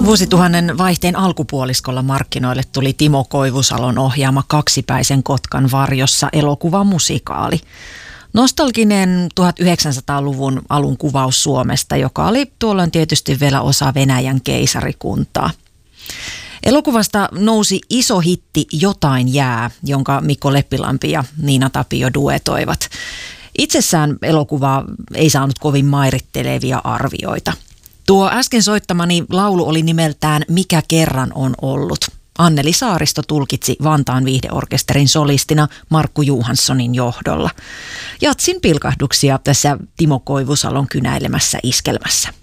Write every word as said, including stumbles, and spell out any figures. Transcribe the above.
Vuosituhannen vaihteen alkupuoliskolla markkinoille tuli Timo Koivusalon ohjaama Kaksipäisen kotkan varjossa elokuvamusikaali. Nostalginen tuhatyhdeksänsataaluvun alun kuvaus Suomesta, joka oli tuolloin tietysti vielä osa Venäjän keisarikuntaa. Elokuvasta nousi iso hitti Jotain jää, jonka Mikko Leppilampi ja Niina Tapio duetoivat. Itsessään elokuva ei saanut kovin mairittelevia arvioita. Tuo äsken soittamani laulu oli nimeltään Mikä kerran on ollut. Anneli Saaristo tulkitsi Vantaan viihdeorkesterin solistina Markku Johanssonin johdolla. Jatsin pilkahduksia tässä Timo Koivusalon kynäilemässä iskelmässä.